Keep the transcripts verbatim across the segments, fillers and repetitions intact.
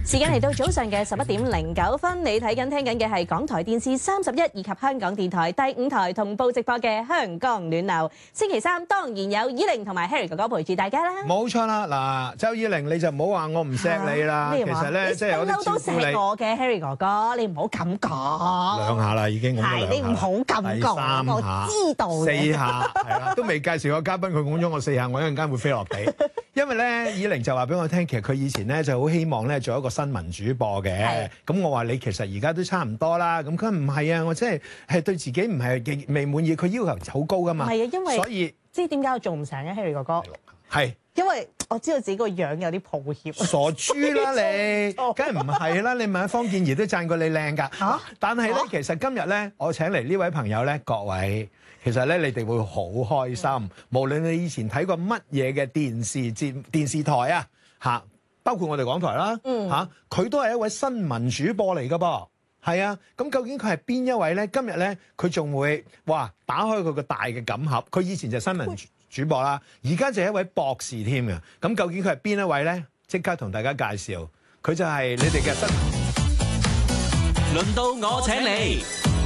時間嚟到早上嘅十一點零九分，你睇緊聽緊嘅係港台電視三十一以及香港電台第五台同步直播嘅香港暖流。星期三當然有依玲同埋 Harry 哥哥陪住大家啦。 冇錯啦，嗱，周依玲你就唔好話我唔錫你啦。其實咧，即係有啲照顧你。 都錫我嘅 Harry 哥哥，你唔好咁講。 兩下啦，已經咁樣兩下。 係你唔好咁講，我知道嘅。 四下係啦，都未介紹個嘉賓，佢講咗我四下，我一陣間會飛落地。因為咧，依玲就話俾我聽，其實佢以前咧就好希望咧做一個新聞主播嘅。咁我話你其實而家都差唔多啦。咁佢唔係啊，我真係係對自己唔係未滿意，佢要求好高噶嘛。係啊，因為所以知點解我做唔成嘅 Harry 哥哥？ 係因為我知道自己個樣有啲抱歉。 傻豬啦你，梗係唔係啦？你問方健儀都讚過你靚㗎。嚇！但係咧，其實今日咧，我請嚟呢位朋友咧，各位。其實咧，你哋會好開心。嗯、無論你以前睇過乜嘢嘅電視節、電視台啊，嚇，包括我哋港台啦，嚇、嗯，佢、啊、都係一位新聞主播嚟噶噃。係啊，咁究竟佢係邊一位咧？今日咧，佢仲會哇打開佢個大嘅錦盒。佢以前就新聞主播啦，而家就係一位博士添嘅。咁究竟佢係邊一位咧？即刻同大家介紹，佢就係你哋嘅新聞。 輪到我請你。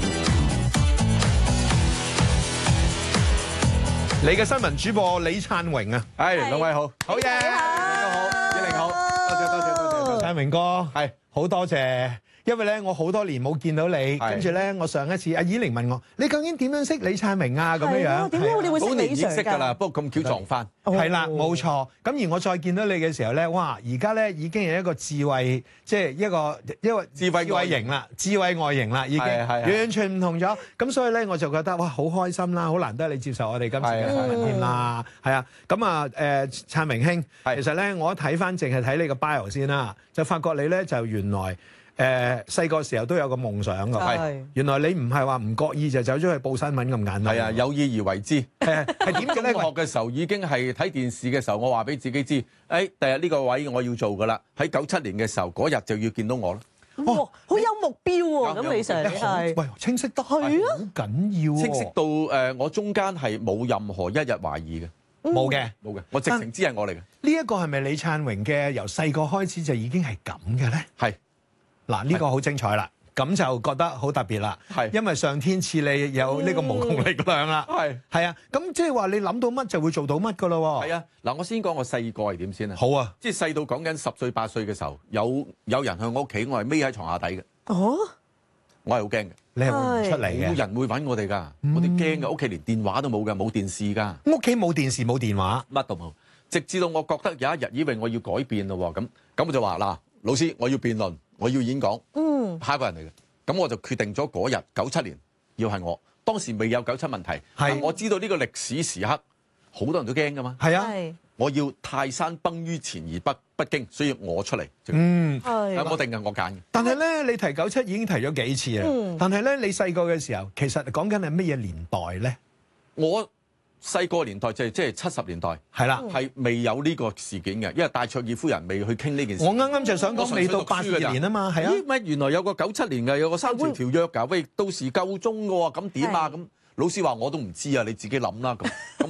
你嘅新聞主播李燦榮啊， 係兩位好， 好嘢， 你好，依玲好，多謝多謝多謝， 燦榮哥，係好多謝，因為咧我好多年冇見到你，跟住咧我上一次阿依玲問我，你究竟點樣識李燦榮啊？咁樣樣， 點解你會識李 Sir 識㗎啦？不過咁巧撞翻， 係啦，冇錯。咁而我再見到你嘅時候咧，哇！而家咧已經係一個智慧，即係一個一個智慧外形啦，智慧外形啦，已經完全唔同咗。咁所以咧，我就覺得哇，好開心啦，好難得你接受我哋今次嘅訪問添啦。係啊，咁啊誒，燦榮兄，其實咧我一睇翻，淨係睇你個 bio 先啦，就發覺你咧就原來。誒細個時候都有個夢想㗎，係原來你唔係話唔覺意就走咗去報新聞咁簡單， 係啊，有意而為之。誒係點嘅咧？中學嘅時候已經係睇電視嘅時候，我話俾自己知，誒第日呢個位我要做㗎啦。喺九七年嘅時候，嗰日就要見到我啦。 哇，好有目標喎！咁李 Sir 你係喂清晰得係啊，好緊要， 清晰到誒我中間係冇任何一日懷疑嘅， 冇嘅冇嘅，我直情知係我嚟嘅。 呢一個係咪李燦榮嘅由細個開始就已經係咁嘅咧？係。嗱，呢個好精彩啦，咁就覺得好特別啦，係因為上天賜你有呢個無窮力量啦，係係啊，咁即係話你諗到乜就會做到乜噶咯喎，係啊， 嗱，我先講我細個係點先啊， 好啊， 即係細到講緊十歲八歲嘅時候，有有人去我屋企，我係匿喺床下底嘅，哦，我係好驚嘅， 你係會唔出嚟嘅， 冇人會揾我哋㗎，我哋驚嘅，屋企連電話都冇㗎，冇電視㗎， 屋企冇電視冇電話， 乜都冇，直至到我覺得有一日以為我要改變咯喎，咁咁我就話嗱，老師我要辯論。我要演講，嗯，蝦個人嚟嘅，咁我就決定咗嗰日九七年要係我。當時未有九七問題，係我知道呢個歷史時刻，好多人都驚噶嘛。係啊，我要泰山崩於前而不不驚，所以我出嚟。嗯，係我定嘅，我揀嘅。 但係咧，你提九七已經提咗幾次啦。嗯，但係咧，你細個嘅時候，其實講緊係乜嘢年代咧？ 我細個年代就係即係七十年代， 係啦， 係未有呢個事件嘅，因為戴卓爾夫人未去傾呢件事。 我啱啱就想講未到八二年啊嘛，係啊。 咦？乜原來有個九七年嘅，有個三條條約㗎？喂，到時夠鐘嘅喎，咁點啊？咁老師話我都唔知啊，你自己諗啦咁。